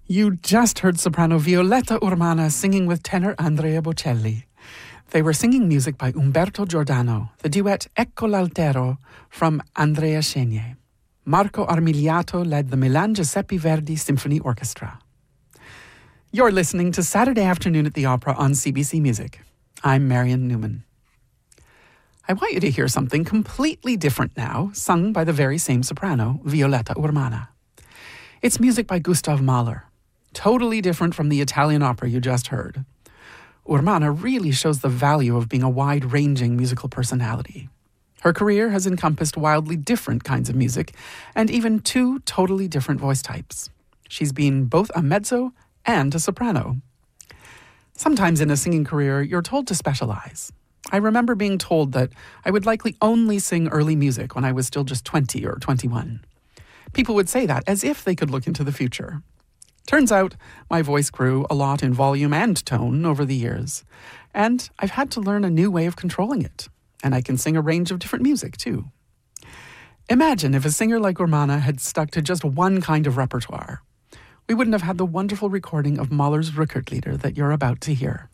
You just heard soprano Violetta Urmana singing with tenor Andrea Bocelli. They were singing music by Umberto Giordano, the duet Ecco l'Altero from Andrea Chenier. Marco Armigliato led the Milan Giuseppe Verdi Symphony Orchestra. You're listening to Saturday Afternoon at the Opera on CBC Music. I'm Marion Newman. I want you to hear something completely different now, sung by the very same soprano, Violetta Urmana. It's music by Gustav Mahler, totally different from the Italian opera you just heard. Urmana really shows the value of being a wide-ranging musical personality. Her career has encompassed wildly different kinds of music and even two totally different voice types. She's been both a mezzo and a soprano. Sometimes in a singing career, you're told to specialize. I remember being told that I would likely only sing early music when I was still just 20 or 21. People would say that as if they could look into the future. Turns out, my voice grew a lot in volume and tone over the years, and I've had to learn a new way of controlling it, and I can sing a range of different music, too. Imagine if a singer like Urmana had stuck to just one kind of repertoire. We wouldn't have had the wonderful recording of Mahler's Rückertlieder that you're about to hear.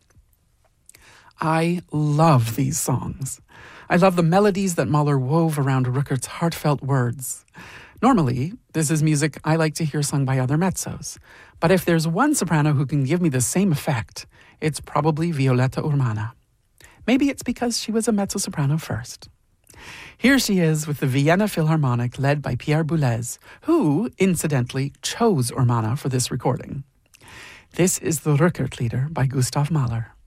I love these songs. I love the melodies that Mahler wove around Rückert's heartfelt words. Normally, this is music I like to hear sung by other mezzos. But if there's one soprano who can give me the same effect, it's probably Violetta Urmana. Maybe it's because she was a mezzo-soprano first. Here she is with the Vienna Philharmonic led by Pierre Boulez, who, incidentally, chose Urmana for this recording. This is the Rückertlieder by Gustav Mahler.